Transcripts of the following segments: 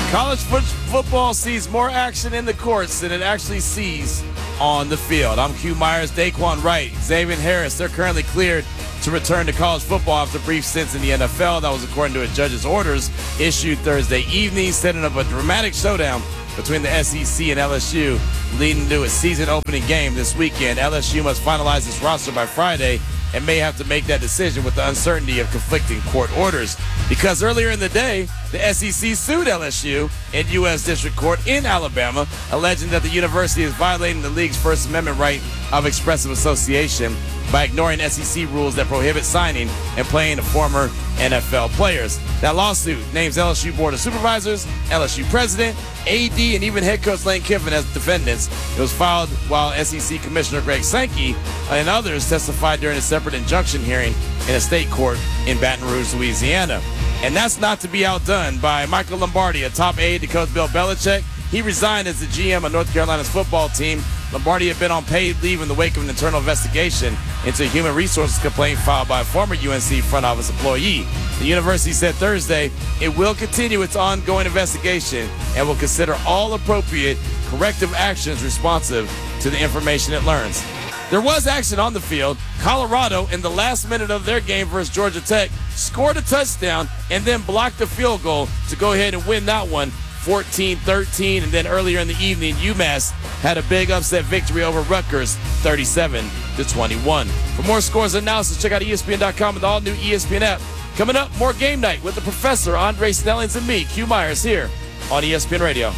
College football sees more action in the courts than it actually sees on the field. I'm Q Myers, Daquan Wright, Xavier Harris. They're currently cleared to return to college football after brief stints in the NFL. That was according to a judge's orders issued Thursday evening, setting up a dramatic showdown between the SEC and LSU, leading to a season-opening game this weekend. LSU must finalize its roster by Friday and may have to make that decision with the uncertainty of conflicting court orders. Because earlier in the day, the SEC sued LSU in U.S. District Court in Alabama, alleging that the university is violating the league's First Amendment right of expressive association by ignoring SEC rules that prohibit signing and playing the former NFL players. That lawsuit names LSU Board of Supervisors, LSU President, AD, and even head coach Lane Kiffin as defendants. It was filed while SEC Commissioner Greg Sankey and others testified during a separate injunction hearing in a state court in Baton Rouge, Louisiana. And that's not to be outdone by Michael Lombardi, a top aide to Coach Bill Belichick. He resigned as the GM of North Carolina's football team. Lombardi had been on paid leave in the wake of an internal investigation into a human resources complaint filed by a former UNC front office employee. The university said Thursday it will continue its ongoing investigation and will consider all appropriate corrective actions responsive to the information it learns. There was action on the field. Colorado, in the last minute of their game versus Georgia Tech, scored a touchdown and then blocked a field goal to go ahead and win that one 14-13. And then earlier in the evening, UMass had a big upset victory over Rutgers 37-21. For more scores and analysis, check out ESPN.com and the all-new ESPN app. Coming up, more Game Night with the professor, Andre Snellings, and me, Q Myers, here on ESPN Radio.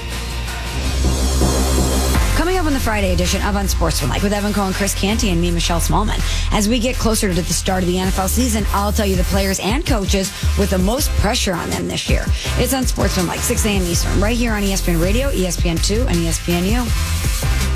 Coming up on the Friday edition of Unsportsmanlike with Evan Cohen, Chris Canty, and me, Michelle Smallman. As we get closer to the start of the NFL season, I'll tell you the players and coaches with the most pressure on them this year. It's Unsportsmanlike, 6 a.m. Eastern, right here on ESPN Radio, ESPN2, and ESPNU.